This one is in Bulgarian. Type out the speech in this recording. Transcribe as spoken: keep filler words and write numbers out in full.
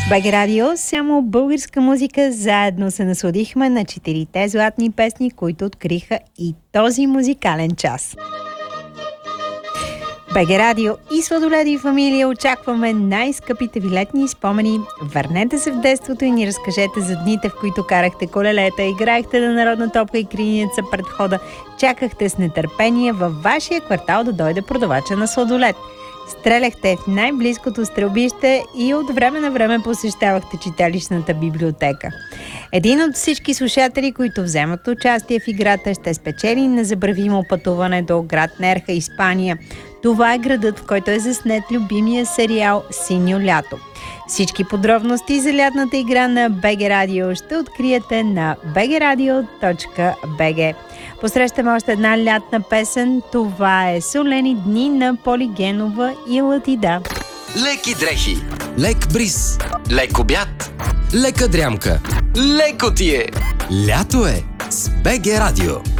БГ Радио, само българска музика. Заедно се насладихме на четирите златни песни, които откриха и този музикален час. БГ Радио и Сладоледи и фамилия очакваме най-скъпите ви летни спомени. Върнете се в детството и ни разкажете за дните, в които карахте колелета, играехте на народна топка и криница пред входа, чакахте с нетърпение във вашия квартал да дойде продавача на сладолед. Стреляхте в най-близкото стрелбище и от време на време посещавахте читалищната библиотека. Един от всички слушатели, които вземат участие в играта, ще спечели незабравимо пътуване до град Нерха, Испания. Това е градът, в който е заснет любимия сериал «Синьо лято». Всички подробности за лятната игра на БГ Радио ще откриете на би джи радио точка би джи. Посрещаме още една лятна песен. Това е «Солени дни» на Полигенова и Латида. Леки дрехи, лек бриз, лек обяд, лека дрямка, леко ти е. Лято е с БГ Радио.